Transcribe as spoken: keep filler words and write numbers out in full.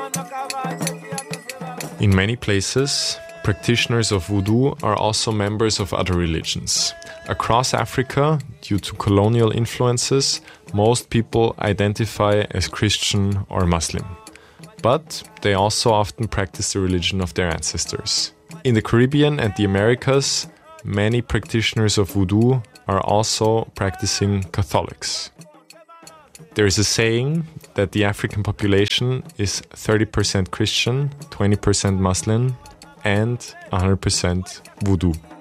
In many places, practitioners of voodoo are also members of other religions. Across Africa, due to colonial influences, most people identify as Christian or Muslim. But they also often practice the religion of their ancestors. In the Caribbean and the Americas, many practitioners of voodoo are also practicing Catholics. There is a saying that the African population is thirty percent Christian, twenty percent Muslim, and one hundred percent voodoo.